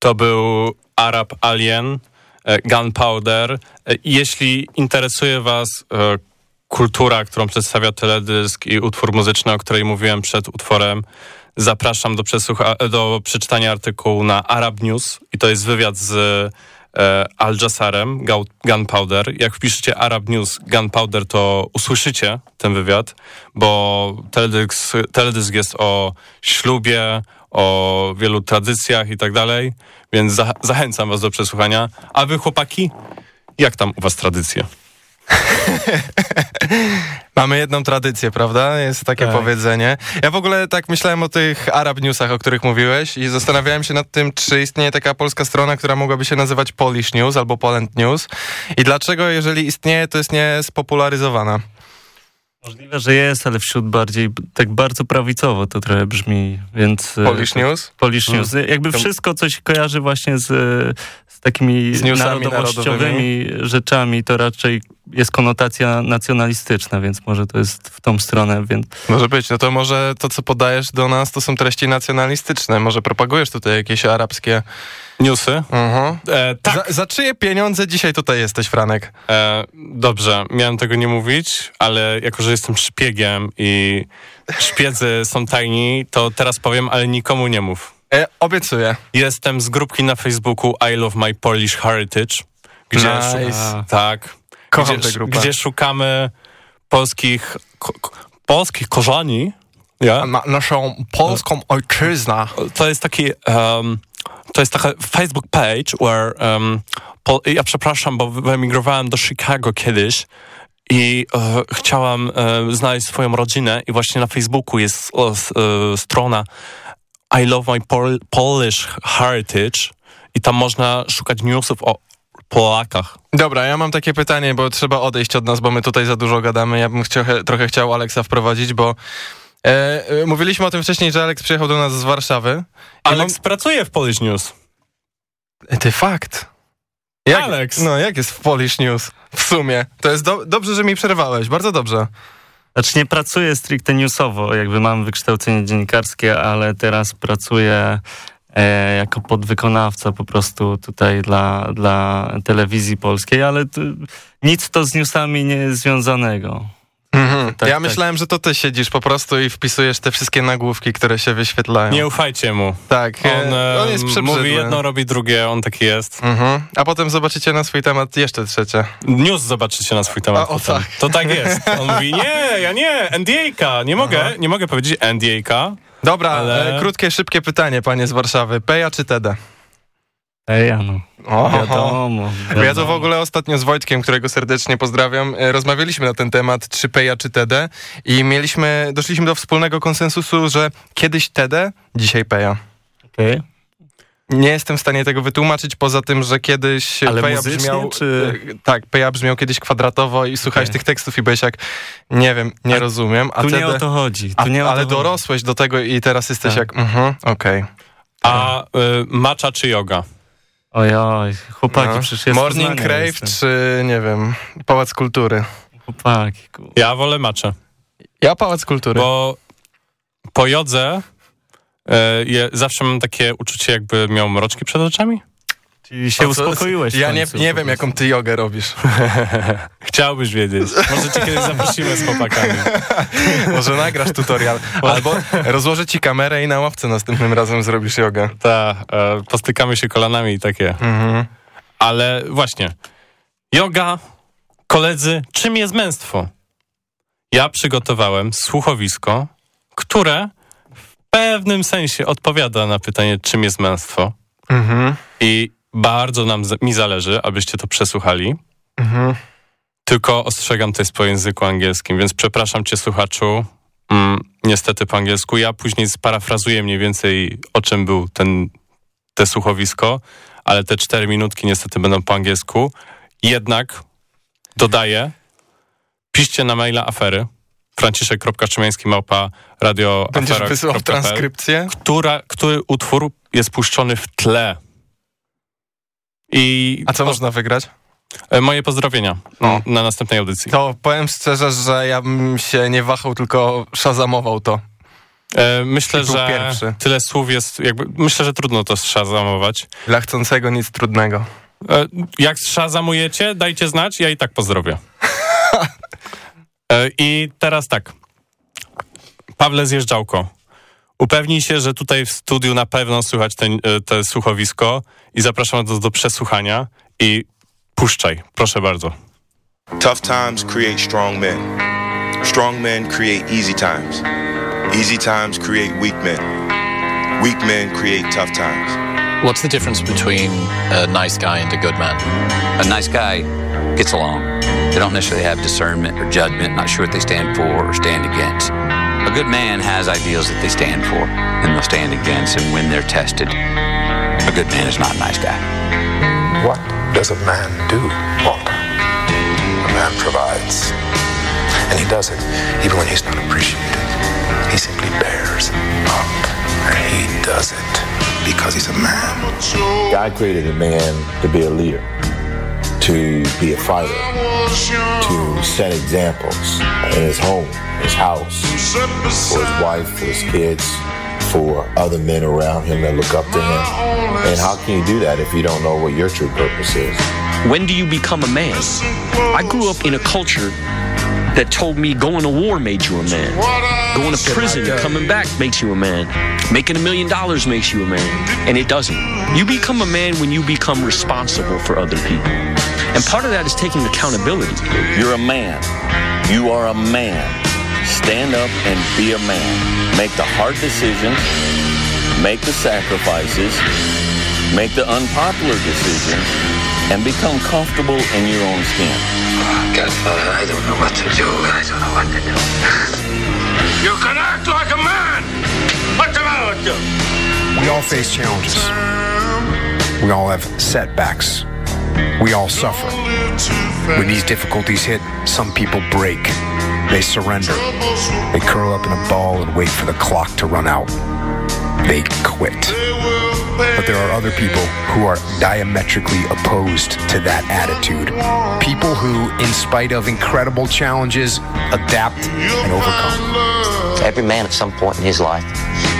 To był Arab Alien, Gunpowder. Jeśli interesuje was kultura, którą przedstawia teledysk i utwór muzyczny, o której mówiłem przed utworem, zapraszam do przeczytania artykułu na Arab News i to jest wywiad z Al Jazzarem, Gunpowder. Jak wpiszecie Arab News, Gunpowder, to usłyszycie ten wywiad, bo teledysk jest o ślubie, o wielu tradycjach i tak dalej, więc zachęcam was do przesłuchania. A wy, chłopaki, jak tam u was tradycje? Mamy jedną tradycję, prawda? Jest takie powiedzenie. Ja w ogóle tak myślałem o tych Arab Newsach, o których mówiłeś i zastanawiałem się nad tym, czy istnieje taka polska strona, która mogłaby się nazywać Polish News albo Poland News i dlaczego, jeżeli istnieje, to jest niespopularyzowana. Możliwe, że jest, ale wśród bardziej, tak bardzo prawicowo to trochę brzmi, więc... Polish News? Polish News. Jakby wszystko, co się kojarzy właśnie z takimi narodowościowymi rzeczami, to raczej jest konotacja nacjonalistyczna, więc może to jest w tą stronę, więc... Może być, no to może to, co podajesz do nas, to są treści nacjonalistyczne. Może propagujesz tutaj jakieś arabskie... Newsy? Tak. Za czyje pieniądze dzisiaj tutaj jesteś, Franek? Dobrze, miałem tego nie mówić, ale jako, że jestem szpiegiem i szpiedzy są tajni, to teraz powiem, ale nikomu nie mów. Obiecuję. Jestem z grupki na Facebooku I Love My Polish Heritage, gdzie Kocham tę grupę. Gdzie szukamy polskich korzeni. Naszą polską ojczyznę. To jest taki... To jest taka Facebook page, where ja przepraszam, bo wyemigrowałem do Chicago kiedyś i chciałam znaleźć swoją rodzinę i właśnie na Facebooku jest strona I Love My Polish Heritage i tam można szukać newsów o Polakach. Dobra, ja mam takie pytanie, bo trzeba odejść od nas, bo my tutaj za dużo gadamy. Ja bym trochę chciał Aleksa wprowadzić, bo mówiliśmy o tym wcześniej, że Aleks przyjechał do nas z Warszawy. Aleks pracuje w Polish News. Ty fakt. Aleks. No, jak jest w Polish News? W sumie. To jest dobrze, że mi przerwałeś. Bardzo dobrze. Znaczy nie pracuję stricte newsowo, jakby mam wykształcenie dziennikarskie, ale teraz pracuję jako podwykonawca po prostu tutaj dla telewizji polskiej, ale nic to z newsami nie jest związanego. Ja myślałem, że to ty siedzisz po prostu i wpisujesz te wszystkie nagłówki, które się wyświetlają. Nie ufajcie mu. Tak, on jest przebrzydły. Mówi jedno, robi drugie, on taki jest. A potem zobaczycie na swój temat jeszcze trzecie. News zobaczycie na swój temat. Tak. To tak jest. On mówi, ja nie, NDA-ka, nie mogę powiedzieć NDA-ka. Dobra, ale... krótkie, szybkie pytanie, panie z Warszawy. Peja czy Tede? Peja, no. Wiadomo. Ja to w ogóle ostatnio z Wojtkiem, którego serdecznie pozdrawiam, rozmawialiśmy na ten temat, czy Peja, czy Tede i doszliśmy do wspólnego konsensusu, że kiedyś Tede, dzisiaj Peja. Okej. Nie jestem w stanie tego wytłumaczyć, poza tym, że kiedyś Peja brzmiał... Tak, Peja brzmiał kiedyś kwadratowo i słuchałeś tych tekstów i byłeś jak, nie wiem, nie rozumiem. A tu nie o to chodzi. Ale dorosłeś do tego i teraz jesteś jak, okej. A matcha czy yoga? Ojoj, chłopaki, przecież jest Morning Crave czy, nie wiem, Pałac Kultury? Chłopaki. Ja wolę matchę. Ja Pałac Kultury. Bo po jodze zawsze mam takie uczucie, jakby miał mroczki przed oczami. Czyli się uspokoiłeś. Ja nie wiem, jaką ty jogę robisz. Chciałbyś wiedzieć. Może cię kiedyś zaprosimy z chłopakami. Może nagrasz tutorial. Albo rozłożę ci kamerę i na ławce następnym razem zrobisz jogę. Tak, postykamy się kolanami i takie. Ale właśnie, yoga, koledzy, czym jest męstwo? Ja przygotowałem słuchowisko, które w pewnym sensie odpowiada na pytanie, czym jest męstwo. I bardzo mi zależy, abyście to przesłuchali. Tylko ostrzegam, to jest po języku angielskim, więc przepraszam cię, słuchaczu, niestety po angielsku. Ja później sparafrazuję mniej więcej, o czym był te słuchowisko, ale te 4 minutki niestety będą po angielsku. Jednak dodaję, piszcie na maila afery, franciszek.szymański@radio. Będziesz wysyłał transkrypcję? Który utwór jest puszczony w tle. A co można wygrać? Moje pozdrowienia na następnej audycji. To powiem szczerze, że ja bym się nie wahał, tylko szazamował to. Myślę, że pierwszy. tyle słów jest, myślę, że trudno to szazamować. Dla chcącego nic trudnego. Jak szazamujecie, dajcie znać, ja i tak pozdrowię. I teraz tak. Pawle Zjeżdżałko, upewnij się, że tutaj w studiu na pewno słychać te słuchowisko i zapraszam do przesłuchania i puszczaj, proszę bardzo. Tough times create strong men. Strong men create easy times. Easy times create weak men. Weak men create tough times. What's the difference between a nice guy and a good man? A nice guy gets along. They don't necessarily have discernment or judgment, not sure what they stand for or stand against. A good man has ideals that they stand for and they'll stand against, and when they're tested, a good man is not a nice guy. What does a man do, Walter? A man provides. And he does it even when he's not appreciated. He simply bears up, and he does it because he's a man. God created a man to be a leader, to be a fighter, to set examples in his home, his house, for his wife, for his kids, for other men around him that look up to him. And how can you do that if you don't know what your true purpose is? When do you become a man? I grew up in a culture that told me going to war made you a man. Going to prison and coming back makes you a man. Making $1 million makes you a man. And it doesn't. You become a man when you become responsible for other people. And part of that is taking accountability. You're a man. You are a man. Stand up and be a man. Make the hard decisions. Make the sacrifices. Make the unpopular decisions. And become comfortable in your own skin. Godfather, I don't know what to do. I don't know what to do. You can act like a man! What's the matter with you? We all face challenges. We all have setbacks. We all suffer. When these difficulties hit, some people break. They surrender. They curl up in a ball and wait for the clock to run out. They quit. But there are other people who are diametrically opposed to that attitude. People who, in spite of incredible challenges, adapt and overcome. Every man at some point in his life